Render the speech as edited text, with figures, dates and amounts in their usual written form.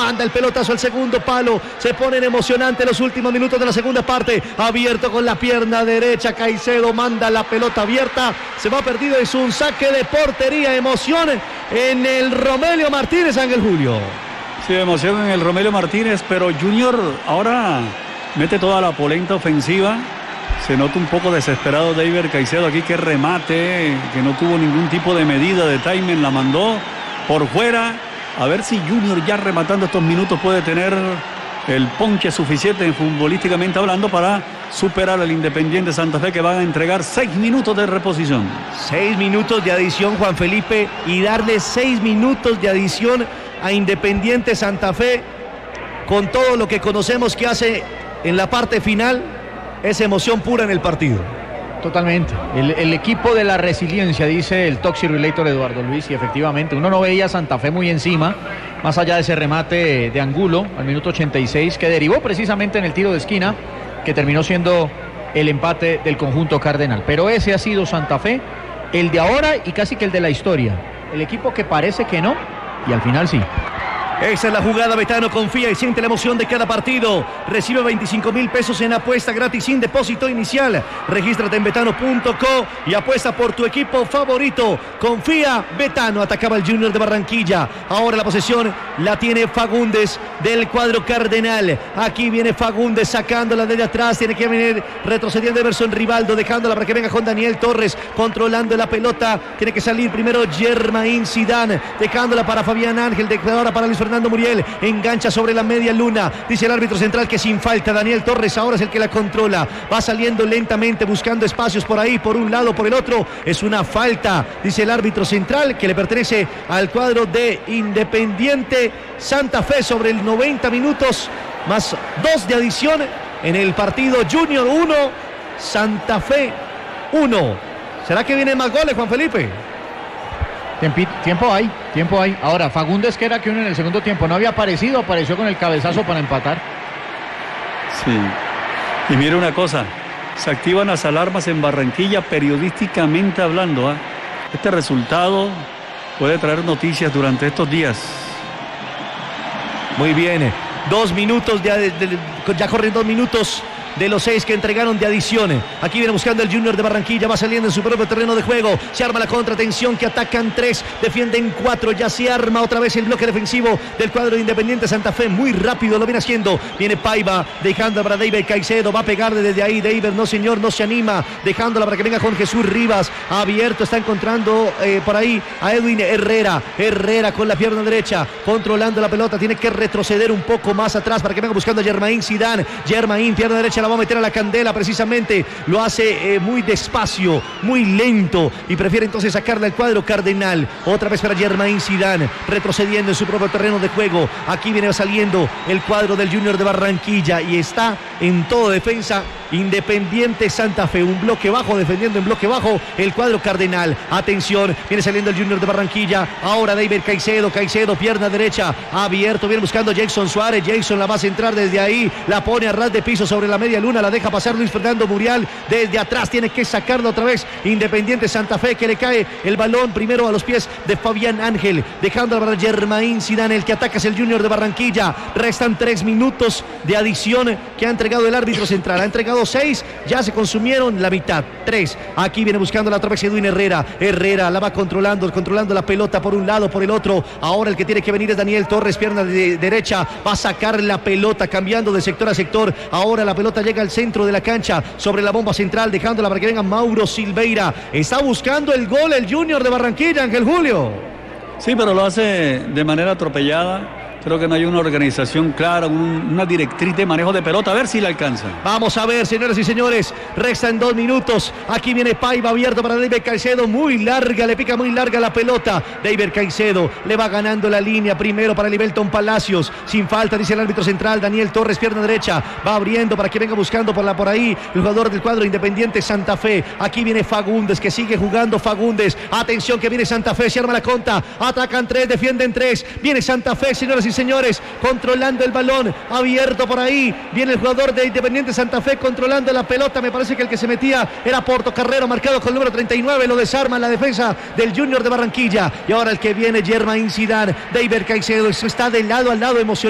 manda el pelotazo al segundo palo, se ponen emocionantes los últimos minutos de la segunda parte, abierto con la pierna derecha, Caicedo manda la pelota abierta, se va perdido, es un saque de portería, emoción en el Romelio Martínez, Ángel Julio. Sí, emoción en el Romelio Martínez, pero Junior ahora mete toda la polenta ofensiva. Se nota un poco desesperado David Caicedo aquí, que remate, que no tuvo ningún tipo de medida de timing, la mandó por fuera. A ver si Junior ya rematando estos minutos puede tener el ponche suficiente futbolísticamente hablando para superar al Independiente Santa Fe, que van a entregar 6 minutos de reposición. 6 minutos de adición, Juan Felipe, y darle 6 minutos de adición a Independiente Santa Fe con todo lo que conocemos que hace en la parte final. Es emoción pura en el partido. Totalmente. El equipo de la resiliencia, dice el Toxi Relator Eduardo Luis, y efectivamente uno no veía a Santa Fe muy encima, más allá de ese remate de Angulo al minuto 86, que derivó precisamente en el tiro de esquina, que terminó siendo el empate del conjunto cardenal. Pero ese ha sido Santa Fe, el de ahora y casi que el de la historia. El equipo que parece que no, y al final sí. Esa es la jugada, Betano confía y siente la emoción de cada partido. Recibe 25,000 pesos en apuesta gratis sin depósito inicial. Regístrate en betano.co y apuesta por tu equipo favorito. Confía, Betano. Atacaba el Junior de Barranquilla. Ahora la posesión la tiene Fagundes del cuadro cardenal. Aquí viene Fagundes sacándola desde atrás. Tiene que venir retrocediendo Emerson Rivaldo, dejándola para que venga con Daniel Torres, controlando la pelota. Tiene que salir primero Germain Zidane, dejándola para Fabián Ángel, de ahora para Luis Fernando Muriel, engancha sobre la media luna, dice el árbitro central que sin falta. Daniel Torres ahora es el que la controla, va saliendo lentamente buscando espacios por ahí, por un lado, por el otro, es una falta, dice el árbitro central, que le pertenece al cuadro de Independiente Santa Fe sobre el 90 minutos, más 2 de adición en el partido. Junior 1, Santa Fe 1. ¿Será que vienen más goles, Juan Felipe? Tiempo hay. Ahora, Fagundes, que era que uno en el segundo tiempo no había aparecido, apareció con el cabezazo para empatar. Sí. Y mire una cosa, se activan las alarmas en Barranquilla periodísticamente hablando. Este resultado puede traer noticias durante estos días. Muy bien, 2 minutos, ya corren 2 minutos de los 6 que entregaron de adición. Aquí viene buscando el Junior de Barranquilla, va saliendo en su propio terreno de juego, se arma la contratensión, que atacan 3, defienden 4, ya se arma otra vez el bloque defensivo del cuadro de Independiente Santa Fe, muy rápido lo viene haciendo, viene Paiva, dejando para David Caicedo, va a pegarle desde ahí, David, no señor, no se anima, dejándola para que venga con Jesús Rivas, abierto, está encontrando por ahí a Edwin Herrera con la pierna derecha, controlando la pelota, tiene que retroceder un poco más atrás para que venga buscando a Germain Zidane, Germain, pierna derecha, la va a meter a la candela precisamente, lo hace muy despacio, muy lento, y prefiere entonces sacarle al cuadro cardenal. Otra vez para Germain Zidane, retrocediendo en su propio terreno de juego. Aquí viene saliendo el cuadro del Junior de Barranquilla y está en todo defensa Independiente Santa Fe, un bloque bajo, defendiendo en bloque bajo el cuadro cardenal. Atención, viene saliendo el Junior de Barranquilla, ahora David Caicedo, pierna derecha, abierto, viene buscando Jason Suárez, Jason la va a centrar desde ahí, la pone a ras de piso sobre la media luna, la deja pasar Luis Fernando Muriel, desde atrás tiene que sacarla otra vez Independiente Santa Fe, que le cae el balón primero a los pies de Fabián Ángel, dejándola para Germain Zidane, el que ataca es el Junior de Barranquilla. Restan 3 minutos de adición que ha entregado el árbitro central, ha entregado 6, ya se consumieron la mitad, 3, aquí viene buscando la otra vez Edwin Herrera la va controlando la pelota por un lado, por el otro, ahora el que tiene que venir es Daniel Torres, pierna de derecha, va a sacar la pelota, cambiando de sector a sector, ahora la pelota llega al centro de la cancha, sobre la bomba central, dejándola para que venga Mauro Silveira, está buscando el gol el Junior de Barranquilla, Ángel Julio. Sí, pero lo hace de manera atropellada. Creo que no hay una organización clara, una directriz de manejo de pelota. A ver si la alcanza. Vamos a ver, señoras y señores. Restan 2 minutos. Aquí viene Paiva abierto para David Caicedo. Muy larga, le pica muy larga la pelota. David Caicedo le va ganando la línea. Primero para Libelton Palacios. Sin falta, dice el árbitro central. Daniel Torres, pierna derecha. Va abriendo para que venga buscando por ahí el jugador del cuadro Independiente Santa Fe. Aquí viene Fagundes, que sigue jugando Fagundes. Atención que viene Santa Fe. Se arma la conta. Atacan 3, defienden 3. Viene Santa Fe, señoras y señores, controlando el balón, abierto por ahí, viene el jugador de Independiente Santa Fe controlando la pelota, me parece que el que se metía era Portocarrero, marcado con el número 39, lo desarma la defensa del Junior de Barranquilla, y ahora el que viene Germain Zidane, David Caicedo, está de lado a lado emocionado.